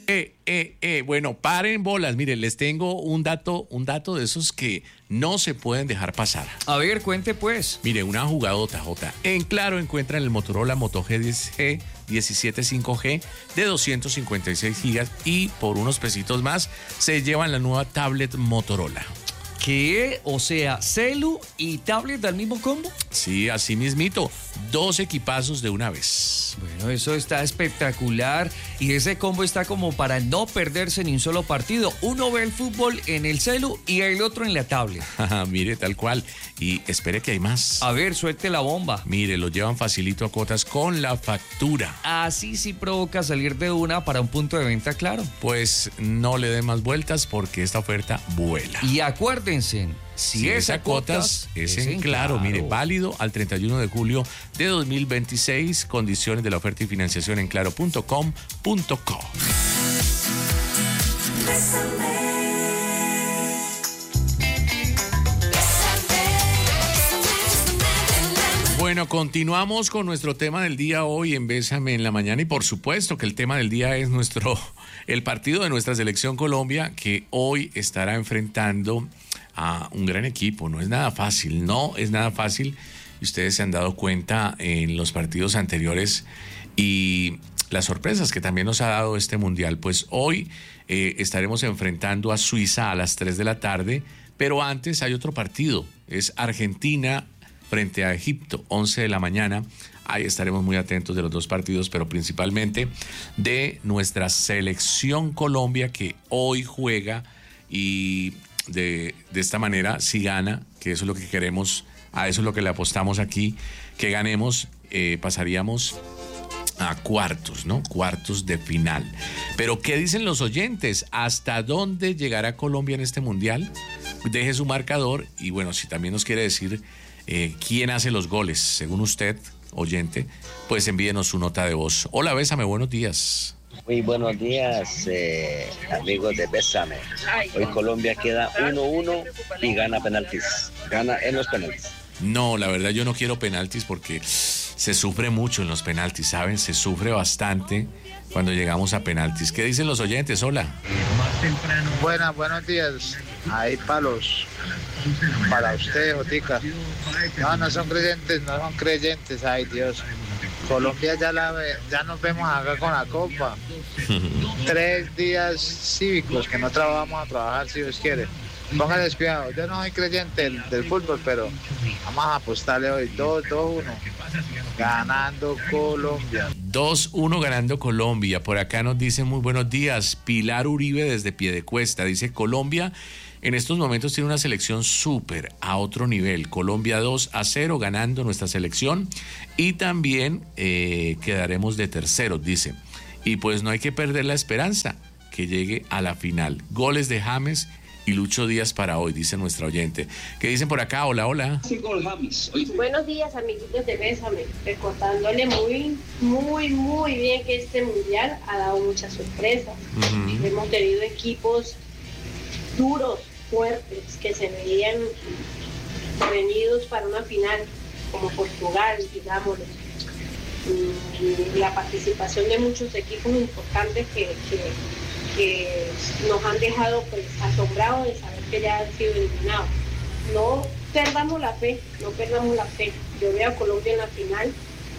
Bueno, paren bolas. Miren, les tengo un dato de esos que no se pueden dejar pasar. A ver, cuente pues. Mire, una jugadota, Jota. En Claro encuentran el Motorola Moto G10G 17 5G de 256 gigas y por unos pesitos más se llevan la nueva tablet Motorola. ¿Qué? O sea, celu y tablet del mismo combo. Sí, así mismito. 2 equipazos de una vez. Bueno, eso está espectacular y ese combo está como para no perderse ni un solo partido. Uno ve el fútbol en el celu y el otro en la tablet. Mire, tal cual. Y espere que hay más. A ver, suelte la bomba. Mire, lo llevan facilito a cuotas con la factura. Así sí provoca salir de una para un punto de venta Claro. Pues no le den más vueltas porque esta oferta vuela. Y acuérdense, si es a cuotas, es en Claro. Mire, válido al 31 de julio de 2026. Condiciones de la oferta y financiación en claro.com.co. Bueno, continuamos con nuestro tema del día hoy en Bésame en la Mañana y por supuesto que el tema del día es el partido de nuestra selección Colombia que hoy estará enfrentando a un gran equipo. No es nada fácil y ustedes se han dado cuenta en los partidos anteriores y las sorpresas que también nos ha dado este mundial. Pues hoy estaremos enfrentando a Suiza a las 3 de la tarde, pero antes hay otro partido, es Argentina frente a Egipto, 11 de la mañana. Ahí estaremos muy atentos de los dos partidos, pero principalmente de nuestra selección Colombia que hoy juega y de esta manera, si gana, que eso es lo que queremos, a eso es lo que le apostamos aquí, que ganemos, pasaríamos a cuartos, ¿no? Cuartos de final. Pero ¿qué dicen los oyentes? ¿Hasta dónde llegará Colombia en este mundial? Deje su marcador y bueno, si también nos quiere decir quién hace los goles, según usted, oyente, pues envíenos su nota de voz. Hola, Bésame, buenos días. Muy buenos días, amigos de Bésame. Hoy Colombia queda 1-1 y gana penaltis. Gana en los penaltis. No, la verdad yo no quiero penaltis porque se sufre mucho en los penaltis, ¿saben? Se sufre bastante cuando llegamos a penaltis. ¿Qué dicen los oyentes? Hola. Buenos días. Ahí palos. Para usted, Jotica. No son creyentes, ay Dios. Colombia ya nos vemos acá con la copa. 3 días cívicos que no vamos a trabajar si Dios quiere. Póngales cuidado, yo no soy creyente del fútbol, pero vamos a apostarle hoy 2-1. Ganando Colombia. 2-1 ganando Colombia. Por acá nos dicen muy buenos días. Pilar Uribe desde Piedecuesta. Dice Colombia en estos momentos tiene una selección súper a otro nivel. Colombia 2-0 ganando nuestra selección. Y también quedaremos de terceros, dice. Y pues no hay que perder la esperanza que llegue a la final. Goles de James y Lucho Díaz para hoy, dice nuestra oyente. ¿Qué dicen por acá? Hola. Buenos días, amiguitos de Bésame. Recordándole muy bien que este mundial ha dado muchas sorpresas. Uh-huh. Hemos tenido equipos duros, fuertes, que se veían venidos para una final, como Portugal, digámoslo. La participación de muchos equipos importantes que nos han dejado pues asombrados de saber que ya han sido eliminados. No perdamos la fe. Yo veo a Colombia en la final,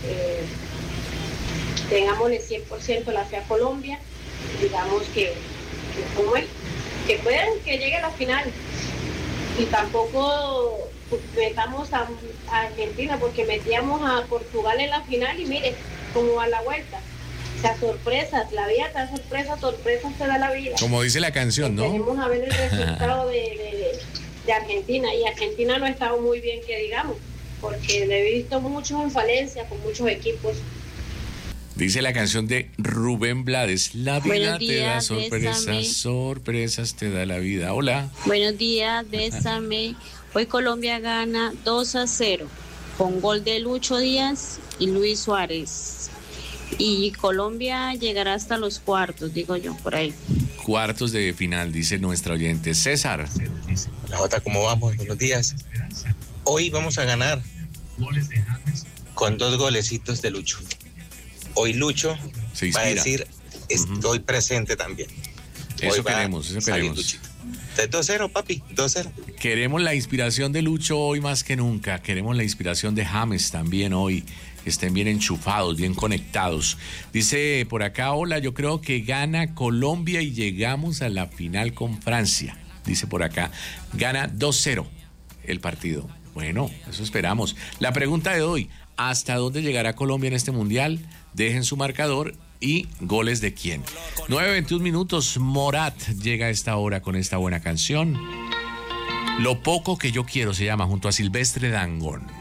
tengámosle 100% la fe a Colombia, digamos que puedan que llegue a la final y tampoco metamos a Argentina porque metíamos a Portugal en la final y mire cómo va la vuelta. O sea, sorpresas, la vida te da sorpresas te da la vida. Como dice la canción, ¿no? Queremos a ver el resultado de Argentina, y Argentina no ha estado muy bien, que digamos, porque le he visto muchos en falencia con muchos equipos. Dice la canción de Rubén Blades, la vida te da sorpresas, Bésame. Sorpresas te da la vida. Hola. Buenos días, Bésame. Hoy Colombia gana 2-0 con gol de Lucho Díaz y Luis Suárez. Y Colombia llegará hasta los cuartos, digo yo, por ahí. Cuartos de final, dice nuestra oyente. César. Hola, Jota, ¿cómo vamos? Buenos días. Hoy vamos a ganar con 2 golecitos de Lucho. Hoy Lucho va a decir estoy presente también. Eso queremos. Entonces 2-0, papi, 2-0. Queremos la inspiración de Lucho hoy más que nunca. Queremos la inspiración de James también hoy. Que estén bien enchufados, bien conectados. Dice por acá, hola, yo creo que gana Colombia y llegamos a la final con Francia. Dice por acá, gana 2-0 el partido. Bueno, eso esperamos. La pregunta de hoy, ¿hasta dónde llegará Colombia en este mundial? Dejen su marcador y goles de quién. 9:21 minutos, Morat llega a esta hora con esta buena canción. Lo poco que yo quiero se llama, junto a Silvestre Dangond.